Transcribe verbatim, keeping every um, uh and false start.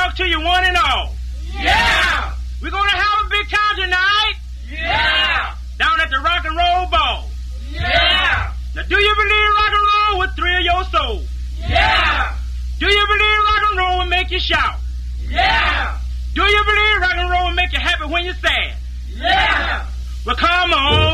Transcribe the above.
talk to you one and all. Yeah! We're gonna have a big time tonight. Yeah! Down at the Rock and Roll Ball. Yeah! Now, do you believe rock and roll will thrill your soul? Yeah! Do you believe rock and roll will make you shout? Yeah! Do you believe rock and roll will make you happy when you're sad? Yeah! Well, come on.